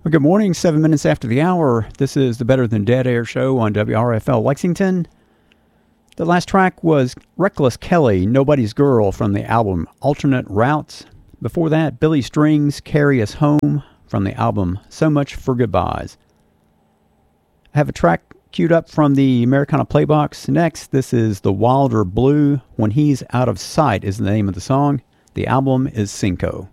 Well, good morning, 7 minutes after the hour. This is the Better Than Dead Air Show on WRFL Lexington. The last track was Reckless Kelly, Nobody's Girl, from the album Alternate Routes. Before that, Billy Strings, Carry Us Home, from the album So Much for Goodbyes. I have a track queued up from the Americana Playbox. Next, this is The Wilder Blue, When He's Out of Sight is the name of the song. The album is Cinco.